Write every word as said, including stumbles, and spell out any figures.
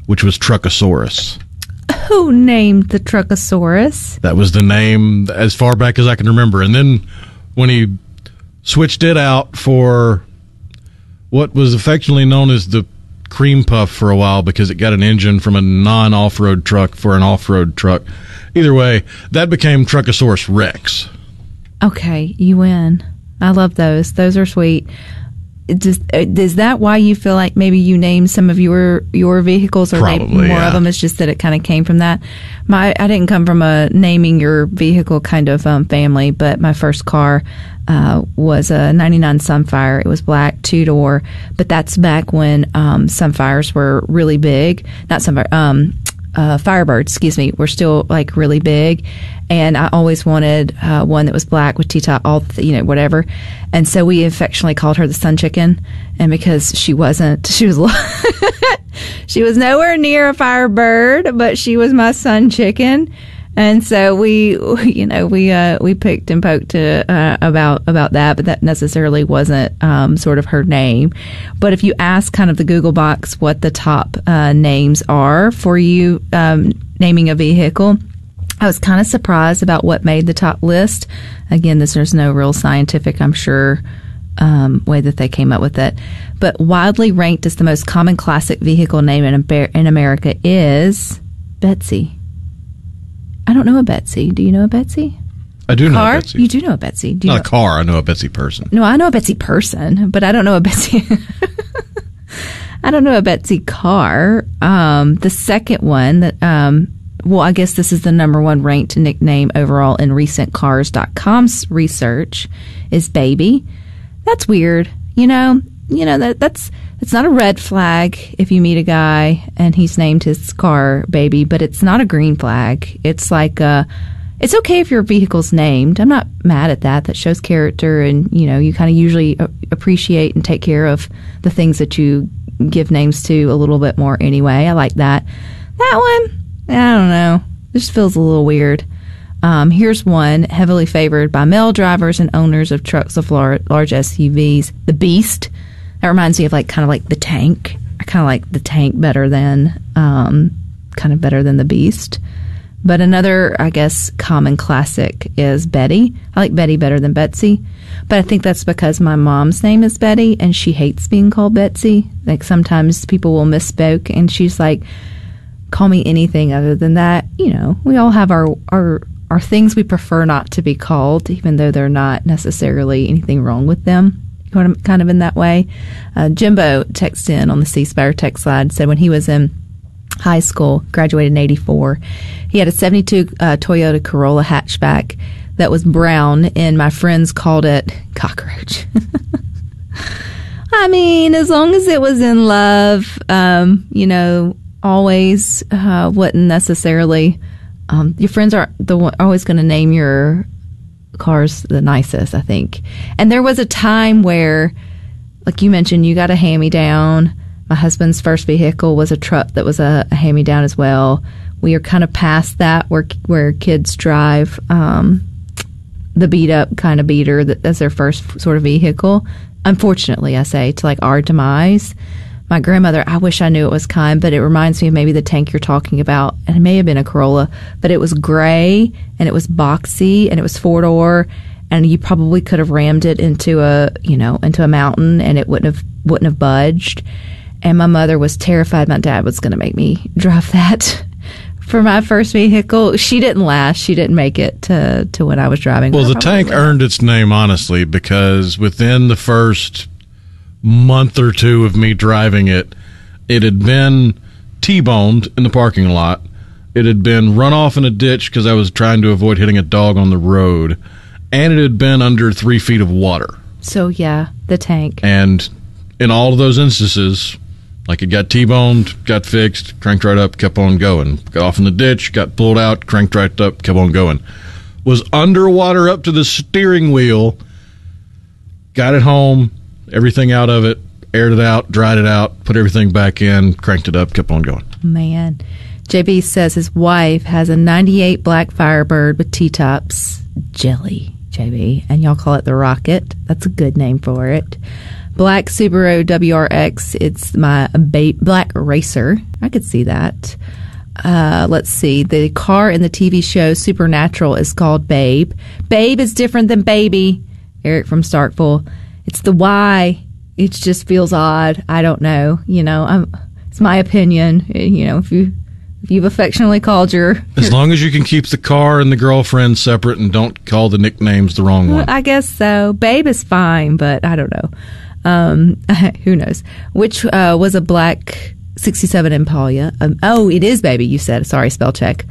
which was Truckosaurus. Who named the Truckosaurus? That was the name as far back as I can remember. And then when he switched it out for what was affectionately known as the Cream Puff for a while because it got an engine from a non-off-road truck for an off-road truck. Either way, that became Truckosaurus Rex. Okay, you win. I love those. Those are sweet. Does, is that why you feel like maybe you named some of your your vehicles, or Probably, maybe more yeah. of them? It's just that it kind of came from that. My I didn't come from a naming your vehicle kind of um, family, but my first car uh, was a ninety-nine Sunfire. It was black, two door, but that's back when um, Sunfires were really big. Not Sunfire. Um, Uh, Firebirds, excuse me, were still like really big, and I always wanted uh, one that was black with T-top, all the, you know, whatever. And so we affectionately called her the Sun Chicken, and because she wasn't, she was she was nowhere near a Firebird, but she was my Sun Chicken. And so we, you know, we uh, we picked and poked uh, about about that, but that necessarily wasn't um, sort of her name. But if you ask kind of the Google box what the top uh, names are for you um, naming a vehicle, I was kind of surprised about what made the top list. Again, this there's no real scientific, I'm sure, um, way that they came up with it. But widely ranked as the most common classic vehicle name in, in America is Betsy. I don't know a Betsy. Do you know a Betsy? I do know car? a Betsy. You do know a Betsy. Do you Not know? a car. I know a Betsy person. No, I know a Betsy person, but I don't know a Betsy. I don't know a Betsy car. Um, the second one that, um, well, I guess this is the number one ranked nickname overall in recent cars dot com's research is Baby. That's weird. You know, you know, that that's, it's not a red flag if you meet a guy and he's named his car Baby, but it's not a green flag. It's like a, it's okay if your vehicle's named. I'm not mad at that. That shows character, and, you know, you kind of usually appreciate and take care of the things that you give names to a little bit more anyway. I like that. That one, I don't know. It just feels a little weird. Um, here's one heavily favored by male drivers and owners of trucks of lar- large S U Vs. The Beast. That reminds me of like kind of like the Tank. I kind of like the Tank better than um, kind of better than the Beast. But another, I guess, common classic is Betty. I like Betty better than Betsy. But I think that's because my mom's name is Betty and she hates being called Betsy. Like sometimes people will misspoke and she's like, call me anything other than that. You know, we all have our, our, our things we prefer not to be called, even though they're not necessarily anything wrong with them. Kind of in that way. Uh, Jimbo texted in on the C Spire text line, said when he was in high school, graduated in eighty-four, he had a seventy-two uh, Toyota Corolla hatchback that was brown, and my friends called it Cockroach. I mean, as long as it was in love, um, you know, always uh, wasn't necessarily, um, your friends are the one, always going to name your cars the nicest, I think. And there was a time where, like you mentioned, you got a hand-me-down. My husband's first vehicle was a truck that was a, a hand-me-down as well. We are kind of past that where where kids drive um, the beat-up kind of beater that, that's their first sort of vehicle. Unfortunately, I say, to like our demise. My grandmother, I wish I knew it was kind, but it reminds me of maybe the Tank you're talking about. And it may have been a Corolla, but it was gray and it was boxy and it was four door, and you probably could have rammed it into a, you know, into a mountain and it wouldn't have wouldn't have budged. And my mother was terrified my dad was going to make me drive that for my first vehicle. She didn't last. She didn't make it to, to when I was driving. Well, the Tank earned its name, honestly, because within the first month or two of me driving it, it had been T-boned in the parking lot. It had been run off in a ditch because I was trying to avoid hitting a dog on the road. And it had been under three feet of water. So, yeah, the Tank. And in all of those instances, like it got T-boned, got fixed, cranked right up, kept on going. Got off in the ditch, got pulled out, cranked right up, kept on going. Was underwater up to the steering wheel, got it home, everything out of it, aired it out, dried it out, put everything back in, cranked it up, kept on going. Man. J B says his wife has a ninety-eight black Firebird with T-tops. Jelly, J B. And y'all call it the Rocket. That's a good name for it. Black Subaru W R X. It's my ba- black racer. I could see that. Uh, let's see. The car in the T V show Supernatural is called Babe. Babe is different than baby. Eric from Starkville. It's the Y. It just feels odd. I don't know. You know, I'm, it's my opinion. You know, if you if you've affectionately called your, as long as you can keep the car and the girlfriend separate and don't call the nicknames the wrong one. I guess so. Babe is fine, but I don't know. Um, who knows? Which uh, was a black sixty-seven Impala. Um, oh, it is Baby. You said. Sorry, spell check.